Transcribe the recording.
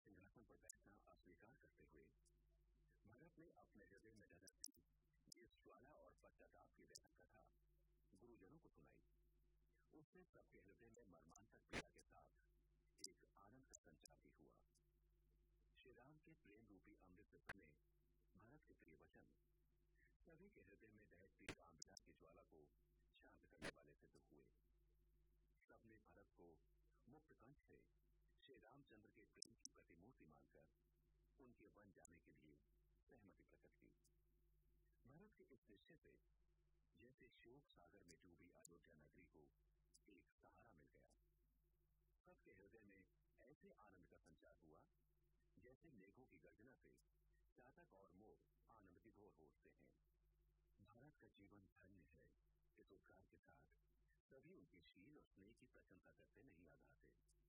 सिंहासन पर बैठना अस्वीकार करते हुए भरत ने अपने हृदय में डर की ये ज्वाला और पश्चाताप की व्यथा कथा गुरुजनों को सुनाई। उससे सबके हृदय में मर्मांतक पीड़ा के साथ एक आनंद का संचार भी हुआ। श्री राम के प्रेम रूपी अमृत से बने भरत के प्रिय वचन सभी के हृदय में दहकती रामविलास की ज्वाला को शांत करने वाले सिद्ध हुए। सबने भरत को मुक्त कंठ से श्री रामचंद्र के प्रेम की प्रतिमूर्ति मानकर उनके वन जाने के लिए सहमति प्रकट की। भरत के इस निश्चय से जैसे शोक सागर में डूबी अयोध्या नगरी को एक सहारा मिल गया। सबके हृदय में ऐसे आनंद का संचार हुआ जैसे मेघों की गर्जना से चातक और मोर आनंद विभोर हो उठते हैं। भारत का जीवन धन्य है, इस उद्गार के साथ सभी उनके शील और स्नेह की प्रशंसा करते नहीं आगाते।